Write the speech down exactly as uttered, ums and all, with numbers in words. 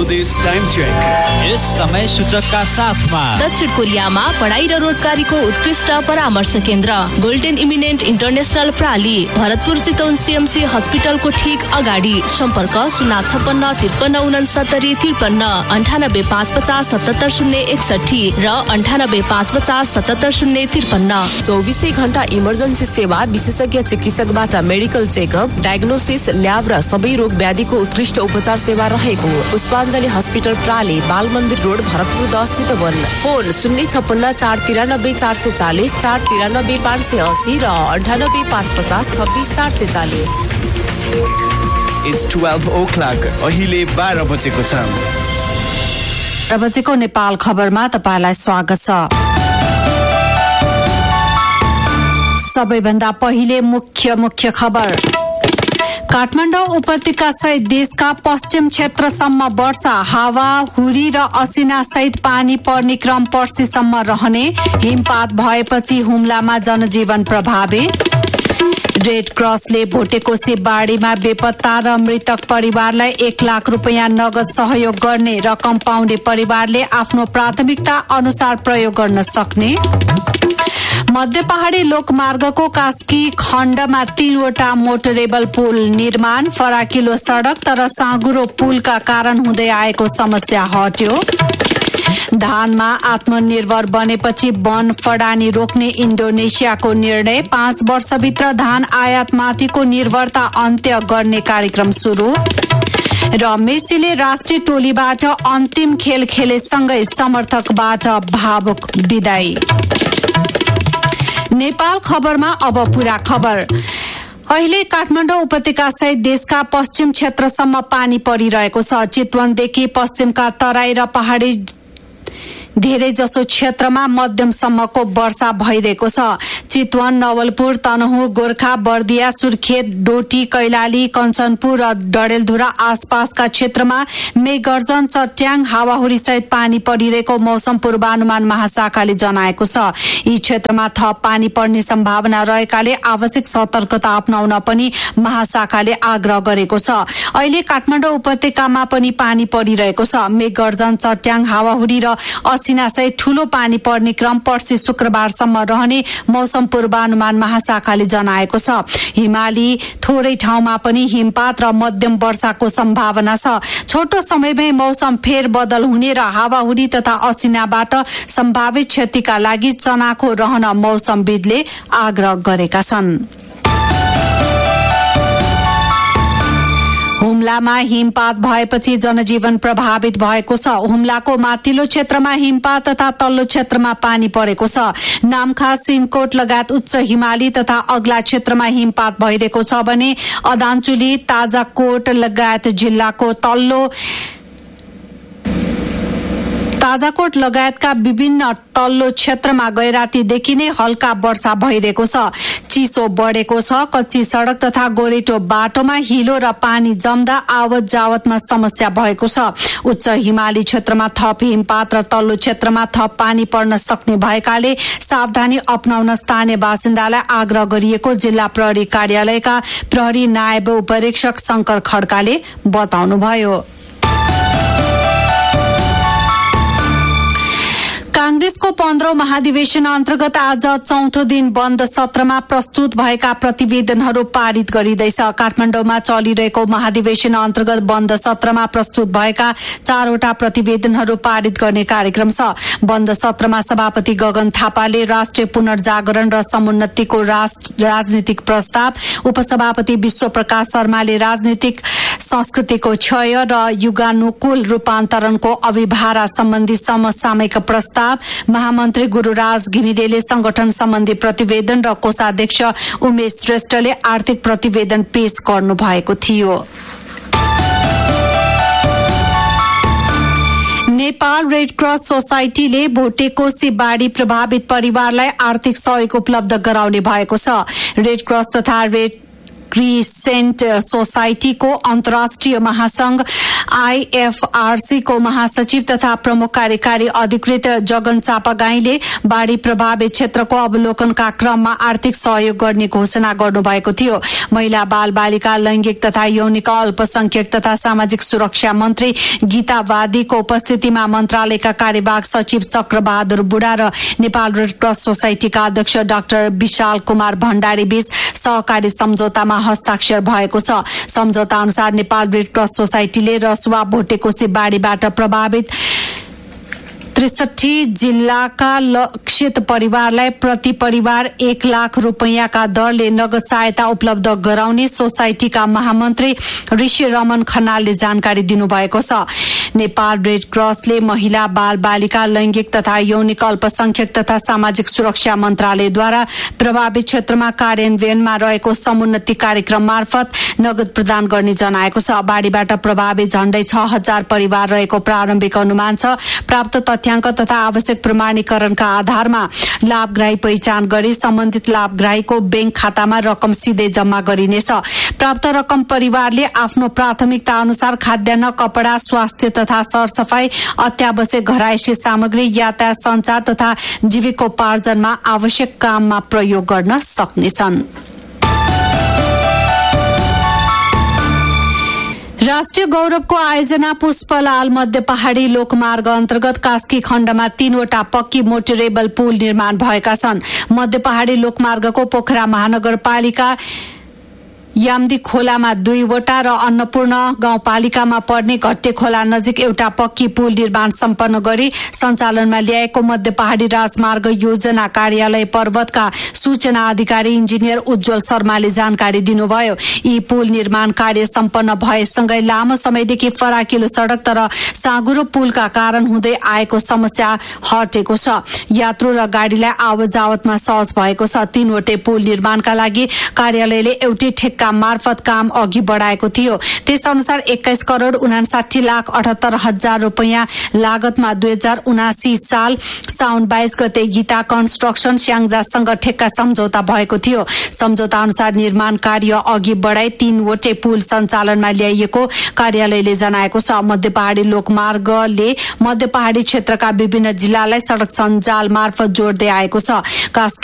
स्वदेश time check. यस समय सूचकका साथमा दक्षिण कोरियामा पढाइ र रोजगारीको उत्कृष्ट परामर्श केन्द्र golden eminent international प्राली, Bharatpur Chitwan CMC हस्पिटलको ठीक अगाडि। सम्पर्क शून्य छपन्न त्रिपन्न उनसत्तरी त्रिपन्न अन्ठानब्बे पाँच पचास सतहत्तर शून्य एकसठी र अन्ठानब्बे पाँच पचास सतहत्तर शून्य त्रिपन्न। चौबिसै घण्टा इमर्जेन्सी सेवा, विशेषज्ञ चिकित्सकबाट मेडिकल चेकअप, डायग्नोसिस, ल्याब र सबै रोग व्याधिको उत्कृष्ट उपचार सेवा रहेको पुष्पाञ्जली हस्पिटल प्राली, बाल मन्दिर रोड, भरतपुर दस चितवन। फोन शून्य छपन्न चार तिरानब्बे चार सय चालिस, चार तिरानब्बे पाँच सय असी र अन्ठानब्बे पाँच पचास छब्बिस चार सय चालिस। It's twelve o'clock. अहिले बाह्र बजेको छ। बाह्र बजेको नेपाल खबरमा तपाईलाई स्वागत छ। सबैभन्दा पहिले मुख्य मुख्य खबर। काठमाडौँ उपत्यका सहित देशका पश्चिम क्षेत्रसम्म वर्षा, हावा हुरी र असिना सहित पानी पर्ने क्रम पर्सिसम्म रहने। हिमपात भएपछि हुम्लामा जनजीवन प्रभावित। रेड क्रसले भोटेकोशी बाढीमा बेपत्ता र मृतक परिवारलाई एक लाख रुपियाँ नगद सहयोग गर्ने, रकम पाउने परिवारले आफ्नो प्राथमिकता अनुसार प्रयोग गर्न सक्ने। मध्य पहाडी लोकमार्गको कास्की खण्डमा तीनवटा मोटरेबल पुल निर्माण, फराकिलो सड़क तर साँगुरो पुलका कारण हुँदै आएको समस्या हट्यो। धानमा आत्मनिर्भर बनेपछि वन फडानी रोक्ने इन्डोनेसियाको निर्णय, पाँच वर्षभित्र धान आयातमाथिको निर्भरता अन्त्य गर्ने कार्यक्रम सुरु। र मेसीले राष्ट्रिय टोलीबाट अन्तिम खेल खेलेसँगै समर्थकबाट भावुक विदाई। नेपाल खबरमा अब पूरा खबर। अहिले काठमाडौँ उपत्यका सहित देशका पश्चिम क्षेत्रसम्म पानी परिरहेको छ। चितवनदेखि पश्चिमका तराई र पहाडी धेरै जसो क्षेत्रमा मध्यमसम्मको वर्षा भइरहेको छ। चितवन, नवलपुर, तनहुँ, गोर्खा, बर्दिया, सुर्खेत, डोटी, कैलाली, कञ्चनपुर र डडेलधुरा आसपासका क्षेत्रमा मेघगर्जन, चट्याङ, हावाहुरी सहित पानी परिरहेको मौसम पूर्वानुमान महाशाखाले जनाएको छ। यी क्षेत्रमा थप पानी पर्ने सम्भावना रहेकाले आवश्यक सतर्कता अपनाउन पनि महाशाखाले आग्रह गरेको छ। अहिले काठमाडौँ उपत्यकामा पनि पानी परिरहेको छ। मेघगर्जन, चट्याङ, हावाहुरी र असिना सहित ठूलो पानी पर्ने क्रम पर्सि शुक्रबारसम्म रहने मौसम पूर्वानुमान महाशाखाले जनाएको छ। हिमाली थोरै ठाउँमा पनि हिमपात र मध्यम वर्षाको सम्भावना छ। छोटो समयमै मौसम फेरबदल हुने र हावाहुरी तथा असिनाबाट सम्भावित क्षतिका लागि चनाखो रहन मौसमविदले आग्रह गरेका छन्। हुम्लामा हिमपात भएपछि जनजीवन प्रभावित भएको छ। हुम्लाको माथिल्लो क्षेत्रमा हिमपात तथा तल्लो क्षेत्रमा पानी परेको छ। नामखा, सिमकोट लगायत उच्च हिमाली तथा अग्ला क्षेत्रमा हिमपात भइरहेको छ भने अदानचुली, ताजाकोट लगायत जिल्लाको तल्लो ताजाकोट लगायतका विभिन्न तल्लो क्षेत्रमा गैरातीदेखि नै हल्का वर्षा भइरहेको छ। चिसो बढेको छ। कच्ची सड़क तथा गोरेटो बाटोमा हिलो र पानी जम्दा आवत जावतमा समस्या भएको छ। उच्च हिमाली क्षेत्रमा थप हिमपात र तल्लो क्षेत्रमा थप पानी पर्न सक्ने भएकाले सावधानी अपनाउन स्थानीय बासिन्दालाई आग्रह गरिएको जिल्ला प्रहरी कार्यालयका प्रहरी नायब उपरीक्षक शंकर खड्काले बताउनुभयो। कांग्रेसको पन्ध्रौं महाधिवेशन अन्तर्गत आज चौथो दिन बन्द सत्रमा प्रस्तुत भएका प्रतिवेदनहरू पारित गरिँदैछ। काठमाडौँमा चलिरहेको महाधिवेशन अन्तर्गत बन्द सत्रमा प्रस्तुत भएका चारवटा प्रतिवेदनहरू पारित गर्ने कार्यक्रम छ। बन्द सत्रमा सभापति गगन थापाले राष्ट्रिय पुनर्जागरण र समुन्नतिको राजनीतिक प्रस्ताव, उपसभापति विश्वप्रकाश शर्माले राजनीतिक संस्कृतिको क्षय र युगानुकूल रूपान्तरणको अभिभारा सम्बन्धी समसामयिक प्रस्ताव, महामन्त्री गुरूराज घिमिरेले संगठन सम्बन्धी प्रतिवेदन र कोषाध्यक्ष उमेश श्रेष्ठले आर्थिक प्रतिवेदन पेश गर्नु भएको थियो। नेपाल रेड क्रस सोसाइटीले भोटेकोशी बाढी प्रभावित परिवारलाई आर्थिक सहयोग उपलब्ध गराउने भएको छ। रेड क्रस तथा रेड क्रिसेन्ट सोसाइटीको अन्तर्राष्ट्रिय महासंघ आईएफआरसी को महासचिव तथा प्रमुख कार्यकारी अधिकृत जगन चापागाईले बाढ़ी प्रभावित क्षेत्रको अवलोकनका क्रममा आर्थिक सहयोग गर्ने घोषणा गर्नुभएको थियो। महिला बाल बालिका लैंगिक तथा यौनिक अल्पसंख्यक तथा सामाजिक सुरक्षा मन्त्री गीता वादीको उपस्थितिमा मन्त्रालयका कार्यवाहक सचिव चक्रबहादुर बुढा र नेपाल रेड क्रस सोसाइटीका अध्यक्ष डाक्टर विशाल कुमार भण्डारी बीच सहकारी सम्झौतामा हस्ताक्षर भएको छ। सम्झौता अनुसार नेपाल रेड क्रस सोसाइटीले रसुवा भोटेकोशी बाढ़ीबाट प्रभावित त्रिसठी जिल्लाका लक्षित परिवारलाई प्रति परिवार एक लाख रूपैयाँका दरले नगद सहायता उपलब्ध गराउने सोसाइटीका महामन्त्री ऋषि रमन खनालले जानकारी दिनुभएको छ। नेपाल रेड क्रसले महिला बाल बालिका लैंगिक तथा यौनिक अल्पसंख्यक तथा सामाजिक सुरक्षा मन्त्रालयद्वारा प्रभावित क्षेत्रमा कार्यान्वयनमा रहेको समुन्नति कार्यक्रम मार्फत नगद प्रदान गर्ने जनाएको छ। बाढ़ीबाट प्रभावित झण्डै छ हजार परिवार रहेको प्रारम्भिक अनुमान छ। प्राप्त तथ्याङ्क तथा आवश्यक प्रमाणीकरणका आधारमा लाभग्राही पहिचान गरी सम्बन्धित लाभग्राहीको बैंक खातामा रकम सिधै जम्मा गरिनेछ। प्राप्त रकम परिवारले आफ्नो प्राथमिकता अनुसार खाद्यान्न, कपड़ा, स्वास्थ्य तथा सरसफाई, अत्यावश्यक घरायसी सामग्री, यातायात, संचार तथा जीविकोपार्जनमा आवश्यक काममा प्रयोग गर्न सक्नेछन्। राष्ट्रिय गौरवको आयोजना पुष्पलाल मध्य पहाड़ी लोकमार्ग अन्तर्गत कास्की खण्डमा तीनवटा पक्की मोटरेबल पुल निर्माण भएका छन्। मध्य पहाड़ी लोकमार्गको पोखरा महानगरपालिका यामदी खोलामा दुईवटा र अन्नपूर्ण गाउँपालिकामा पर्ने घट्टे खोला नजिक एउटा पक्की पुल निर्माण सम्पन्न गरी सञ्चालनमा ल्याएको मध्य पहाड़ी राजमार्ग योजना कार्यालय पर्वतका सूचना अधिकारी इन्जिनियर उज्जवल शर्माले जानकारी दिनुभयो। यी पुल निर्माण कार्य सम्पन्न भएसँगै लामो समयदेखि फराकिलो सड़क तर साँगुरो पुलका कारण हुँदै आएको समस्या हटेको छ। यात्रु र गाड़ीलाई आवत जावतमा सहज भएको छ। तीनवटै पुल निर्माणका लागि कार्यालयले एउटै ठेक्का मार्फत काम अघि बढ़ाएको थियो। त्यस अनुसार एक्काइस करोड़ उनासाठी लाख अठहत्तर हजार रूपैयाँ लागतमा दुई हजार उनासी साल साउन बाइस गते गीता कन्स्ट्रक्सन स्याङ्जासँग ठेक्का सम्झौता भएको थियो। सम्झौता अनुसार निर्माण कार्य अघि बढ़ाई तीनवटै पुल सञ्चालनमा ल्याइएको कार्यालयले जनाएको छ। मध्य पहाड़ी लोकमार्गले मध्य पहाड़ी क्षेत्रका विभिन्न जिल्लालाई सड़क सञ्जाल मार्फत जोड्दै आएको छ।